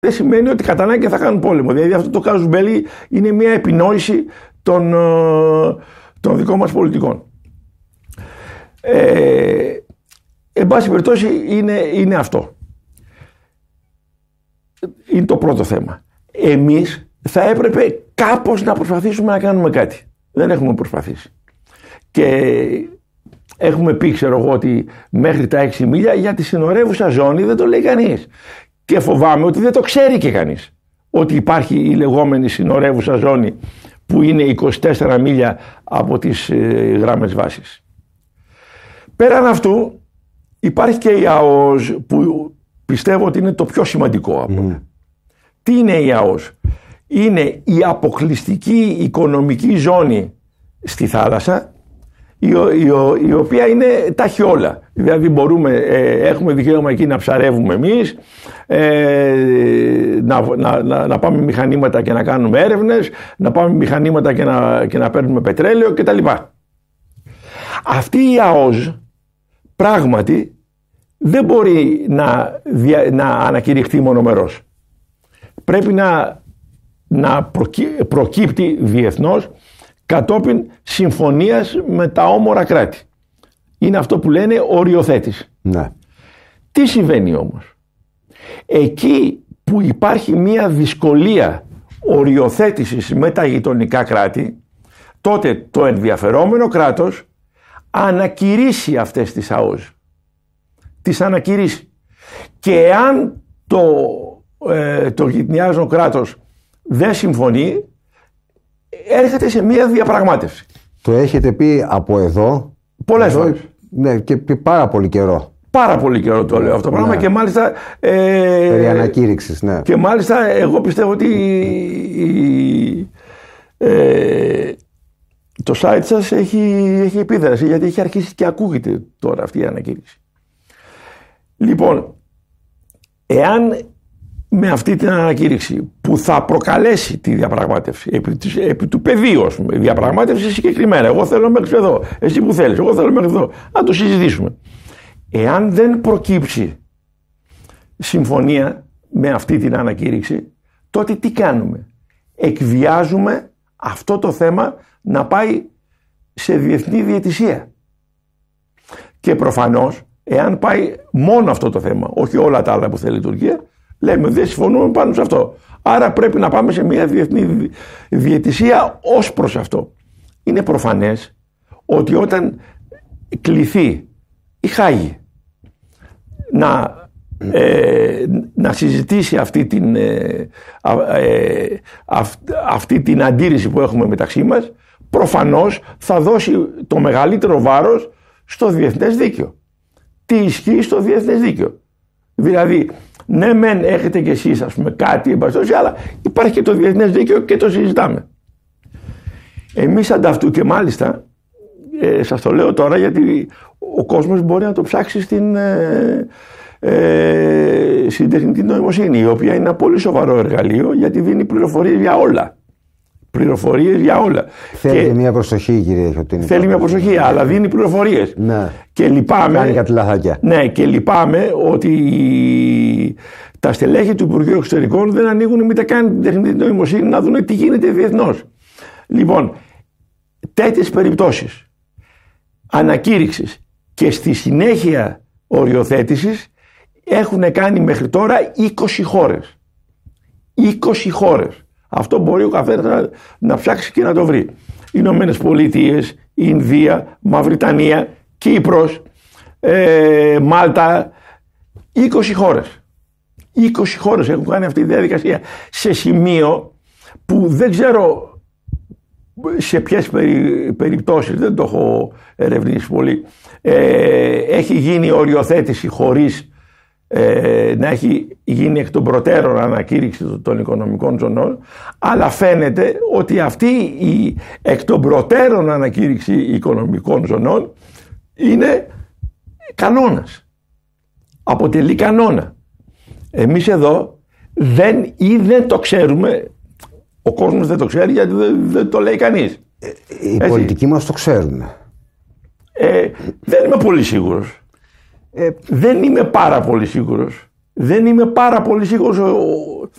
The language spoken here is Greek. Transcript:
δεν σημαίνει ότι κατά ανάγκη θα κάνουν πόλεμο. Δηλαδή αυτό το κάζους μπέλι είναι μια επινόηση των δικών μας πολιτικών. Εν πάση περιπτώσει είναι αυτό. Είναι το πρώτο θέμα. Εμείς θα έπρεπε κάπως να προσπαθήσουμε να κάνουμε κάτι. Δεν έχουμε προσπαθήσει. Και έχουμε πει, ξέρω εγώ, ότι μέχρι τα 6 μίλια για τη συνορεύουσα ζώνη δεν το λέει κανείς. Και φοβάμαι ότι δεν το ξέρει και κανείς. Ότι υπάρχει η λεγόμενη συνορεύουσα ζώνη που είναι 24 μίλια από τις γράμμες βάσης. Πέραν αυτού υπάρχει και η ΑΟΣ που πιστεύω ότι είναι το πιο σημαντικό από όλα. Τι είναι η ΑΟΣ? Είναι η αποκλειστική οικονομική ζώνη στη θάλασσα, η οποία είναι τάχει όλα. Δηλαδή έχουμε δικαίωμα εκεί να ψαρεύουμε εμείς, να πάμε μηχανήματα και να κάνουμε έρευνες, να πάμε μηχανήματα και να παίρνουμε πετρέλαιο κτλ. Αυτή η ΑΟΣ πράγματι δεν μπορεί να ανακηρυχθεί μονομερός. Πρέπει να προκύπτει διεθνώς κατόπιν συμφωνίας με τα όμορα κράτη. Είναι αυτό που λένε οριοθέτηση. Ναι. Τι συμβαίνει όμως? Εκεί που υπάρχει μια δυσκολία οριοθέτησης με τα γειτονικά κράτη, τότε το ενδιαφερόμενο κράτος ανακηρύσει αυτές τις ΑΟΣ. Τις ανακηρύσει. Και αν το γειτονιάζον κράτος δεν συμφωνεί, έρχεται σε μια διαπραγμάτευση. Το έχετε πει από εδώ πολλές φορές. Ναι, και πάρα πολύ καιρό. Πάρα πολύ καιρό το λέω αυτό το πράγμα, και μάλιστα περί ανακήρυξης, ναι. Και μάλιστα εγώ πιστεύω ότι το site σας έχει επίδραση, γιατί έχει αρχίσει και ακούγεται τώρα αυτή η ανακήρυξη. Λοιπόν, εάν με αυτή την ανακήρυξη που θα προκαλέσει τη διαπραγμάτευση επί του πεδίου, διαπραγμάτευση συγκεκριμένα, εγώ θέλω μέχρι εδώ, εσύ που θέλεις, εγώ θέλω μέχρι εδώ, να το συζητήσουμε. Εάν δεν προκύψει συμφωνία με αυτή την ανακήρυξη, τότε τι κάνουμε? Εκβιάζουμε αυτό το θέμα να πάει σε διεθνή διαιτησία. Και προφανώς, εάν πάει μόνο αυτό το θέμα, όχι όλα τα άλλα που θέλει η Τουρκία, λέμε δεν συμφωνούμε πάνω σε αυτό. Άρα πρέπει να πάμε σε μια διεθνή διαιτησία ως προς αυτό. Είναι προφανές ότι όταν κληθεί η Χάγη να συζητήσει αυτή την αντίρρηση που έχουμε μεταξύ μας, προφανώς θα δώσει το μεγαλύτερο βάρος στο διεθνές δίκαιο. Τι ισχύει στο διεθνές δίκαιο? Δηλαδή, ναι μεν έχετε κι εσείς κάτι εμπαστώσει, αλλά υπάρχει και το διεθνές δίκαιο και το συζητάμε. Εμείς ανταυτού, και μάλιστα σας το λέω τώρα γιατί ο κόσμος μπορεί να το ψάξει στην τεχνητή νοημοσύνη, η οποία είναι ένα πολύ σοβαρό εργαλείο, γιατί δίνει πληροφορίες για όλα. Θέλει μια προσοχή, κύριε Χιωτίνη. Θέλει μια προσοχή, αλλά δίνει πληροφορίες. Ναι. Και λυπάμαι. Κάνει κάτι λαθάκια. Ναι, και λυπάμαι ότι τα στελέχη του Υπουργείου Εξωτερικών δεν ανοίγουν ούτε καν την τεχνητή νοημοσύνη να δουν τι γίνεται διεθνώς. Λοιπόν, τέτοιες περιπτώσεις ανακήρυξης και στη συνέχεια οριοθέτησης έχουν κάνει μέχρι τώρα 20 χώρες. 20 χώρες. Αυτό μπορεί ο καθένας να ψάξει και να το βρει. Ηνωμένες Πολιτείες, Ινδία, Μαυριτανία, Κύπρος, Μάλτα. 20 χώρες. 20 χώρες έχουν κάνει αυτή τη διαδικασία. Σε σημείο που δεν ξέρω σε ποιες περιπτώσεις, δεν το έχω ερευνήσει πολύ, έχει γίνει οριοθέτηση χωρίς να έχει γίνει εκ των προτέρων ανακήρυξη των οικονομικών ζωνών, αλλά φαίνεται ότι αυτή η εκ των προτέρων ανακήρυξη οικονομικών ζωνών είναι κανόνας. Αποτελεί κανόνα. Εμείς εδώ δεν το ξέρουμε, ο κόσμος δεν το ξέρει γιατί δεν το λέει κανείς. Οι πολιτικοί μας το ξέρουν. Δεν είμαι πολύ σίγουρος. Δεν είμαι πάρα πολύ σίγουρος.